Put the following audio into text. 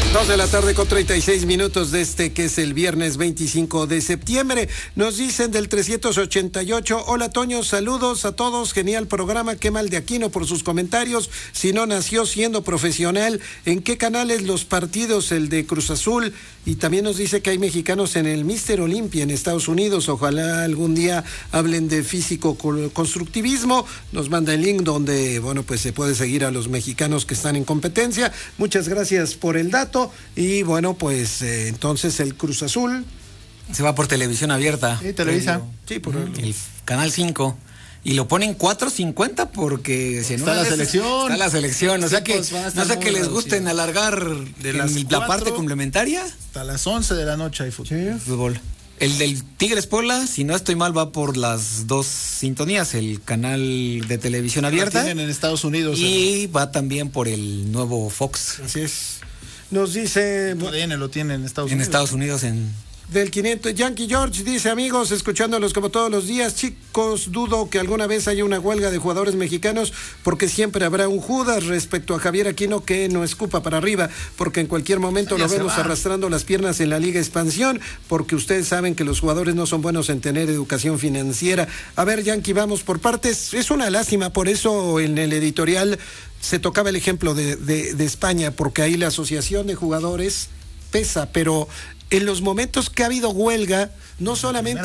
2 de la tarde con 36 minutos de que es el viernes 25 de septiembre. Nos dicen del 388, hola Toño, saludos a todos, genial programa, qué mal de Aquino por sus comentarios, si no nació siendo profesional, ¿en qué canales los partidos? El de Cruz Azul, y también nos dice que hay mexicanos en el Mister Olympia en Estados Unidos, ojalá algún día hablen de físico constructivismo, nos manda el link donde, bueno, pues se puede seguir a los mexicanos que están en competencia. Muchas gracias por el dato. Y bueno, pues entonces el Cruz Azul se va por televisión abierta. Sí, Televisa. Sí, por el Canal 5. Y lo ponen 4.50 porque si está la selección. Está la selección. O sea que no sé que les gusten alargar de la parte complementaria. Hasta las 11 de la noche hay fútbol. Sí. Fútbol. El del Tigres Puebla, si no estoy mal, va por las dos sintonías, el canal de televisión abierta. Lo tienen en Estados Unidos. Y va también por el nuevo Fox. Así es. Nos dice... Lo tiene en Estados Unidos. En Estados Unidos, Del 500, Yankee George dice, amigos, escuchándolos como todos los días, chicos, dudo que alguna vez haya una huelga de jugadores mexicanos, porque siempre habrá un Judas respecto a Javier Aquino que no escupa para arriba, porque en cualquier momento lo vemos arrastrando las piernas en la Liga Expansión, porque ustedes saben que los jugadores no son buenos en tener educación financiera. A ver, Yankee, vamos por partes. Es una lástima, por eso en el editorial se tocaba el ejemplo de España, porque ahí la asociación de jugadores pesa, pero en los momentos que ha habido huelga, no solamente